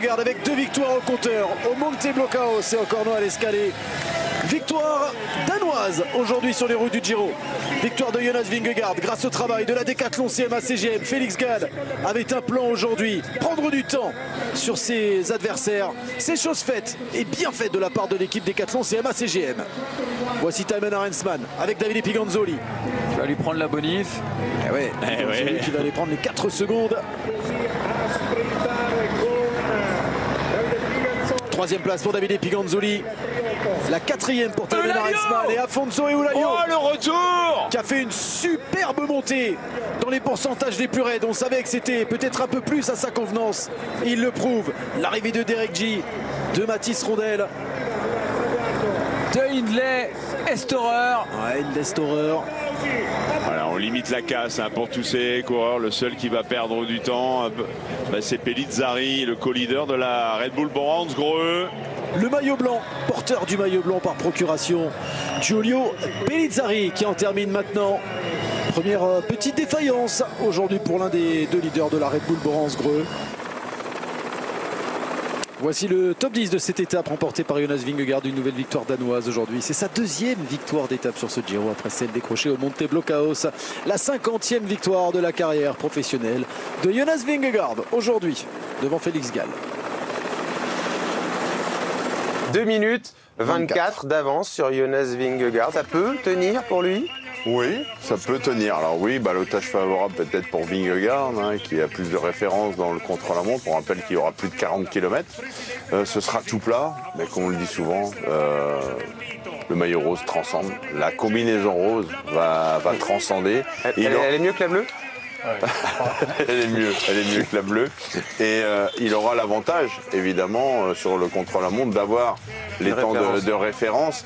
Vingegaard avec 2 victoires au compteur au Monte Blocao, c'est encore Noah Lescalé. Victoire danoise aujourd'hui sur les routes du Giro. Victoire de Jonas Vingegaard grâce au travail de la Décathlon CMA CGM. Félix Gall avait un plan aujourd'hui, prendre du temps sur ses adversaires. C'est chose faite et bien faite de la part de l'équipe Décathlon CMA CGM. Voici Thymen Arensman avec Davide Piganzoli. Il va lui prendre la bonif. Celui qui va aller prendre les 4 secondes. 3e place pour Davide Piganzoli. La 4e pour Thymen Arensman et Afonso Eulayo. Oh, le retour qui a fait une superbe montée dans les pourcentages les plus raides. On savait que c'était peut-être un peu plus à sa convenance. Et il le prouve. L'arrivée de Derek G, de Mathis Rondel. De Hindley Estorer. Ouais, Hindley Estorer. Voilà, on limite la casse pour tous ces coureurs. Le seul qui va perdre du temps, c'est Pellizzari, le co-leader de la Red Bull Brands-Greux. Le maillot blanc, porteur du maillot blanc par procuration, Giulio Pellizzari qui en termine maintenant. Première petite défaillance aujourd'hui pour l'un des 2 leaders de la Red Bull Brands-Greux. Voici le top 10 de cette étape remportée par Jonas Vingegaard, une nouvelle victoire danoise aujourd'hui. C'est sa 2e victoire d'étape sur ce Giro après celle décrochée au Monte Blocaos. La 50e victoire de la carrière professionnelle de Jonas Vingegaard aujourd'hui devant Félix Gall. 2 minutes 24 d'avance sur Jonas Vingegaard. Ça peut tenir pour lui? Oui, ça peut tenir. Alors oui, ballottage favorable peut-être pour Vingegaard, qui a plus de références dans le contre-la-montre. On rappelle qu'il y aura plus de 40 km. Ce sera tout plat, mais comme on le dit souvent, le maillot rose transcende. La combinaison rose va transcender. Elle est mieux que la bleue? Elle est mieux que la bleue. Et il aura l'avantage, évidemment, sur le contre-la-montre, d'avoir les temps de référence.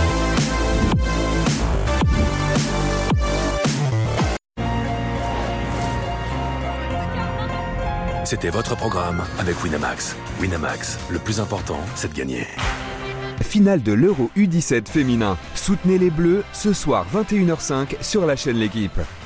C'était votre programme avec Winamax. Winamax, le plus important, c'est de gagner. Finale de l'Euro U17 féminin. Soutenez les Bleus ce soir 21h05 sur la chaîne L'Équipe.